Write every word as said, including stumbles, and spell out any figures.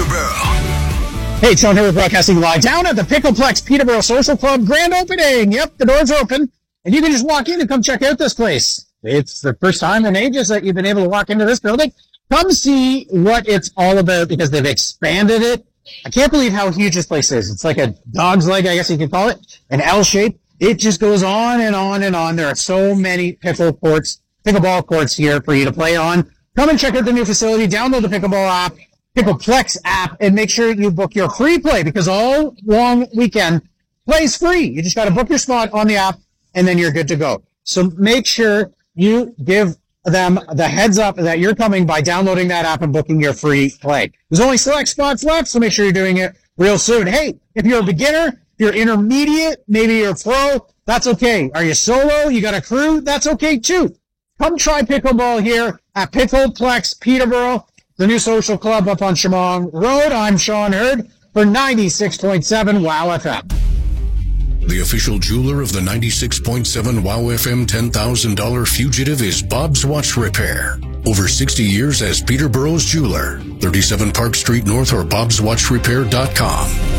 Peterborough. Hey, Sean here, broadcasting live down at the Pickleplex Peterborough Social Club grand opening. Yep, the doors are open, and you can just walk in and come check out this place. It's the first time in ages that you've been able to walk into this building. Come see what it's all about because they've expanded it. I can't believe how huge this place is. It's like a dog's leg, I guess you could call it, an L shape. It just goes on and on and on. There are so many pickle courts, pickleball courts here for you to play on. Come and check out the new facility. Download the Pickleball app, Pickleplex app, and make sure you book your free play because all long weekend play's free. You just got to book your spot on the app, and then you're good to go. So make sure you give them the heads up that you're coming by downloading that app and booking your free play. There's only select spots left, so make sure you're doing it real soon. Hey, if you're a beginner, if you're intermediate, maybe you're a pro, that's okay. Are you solo? You got a crew? That's okay too. Come try pickleball here at Pickleplex Peterborough, the new social club up on Shamong Road. I'm Sean Hurd for ninety-six point seven WOW F M. The official jeweler of the ninety-six point seven WOW F M ten thousand dollars fugitive is Bob's Watch Repair. Over sixty years as Peterborough's jeweler. thirty-seven Park Street North or bobs watch repair dot com.